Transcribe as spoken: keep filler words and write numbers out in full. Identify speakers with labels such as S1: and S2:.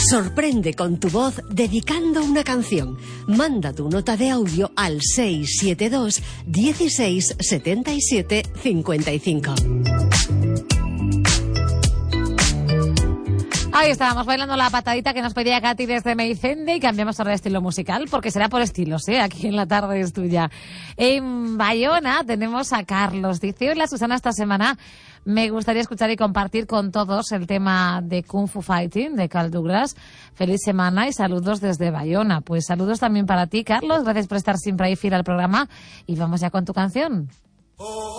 S1: Sorprende con tu voz dedicando una canción. Manda tu nota de audio al seis siete dos, dieciséis, setenta y siete, cincuenta y cinco.
S2: Ahí estábamos bailando la patadita que nos pedía Katy desde Meicende y cambiamos ahora de estilo musical porque será por estilos, ¿eh? Aquí en La Tarde es Tuya. En Bayona tenemos a Carlos. Dice, hola Susana, esta semana me gustaría escuchar y compartir con todos el tema de Kung Fu Fighting de Carl Douglas. Feliz semana y saludos desde Bayona. Pues saludos también para ti, Carlos. Gracias por estar siempre ahí fiel al programa y vamos ya con tu canción.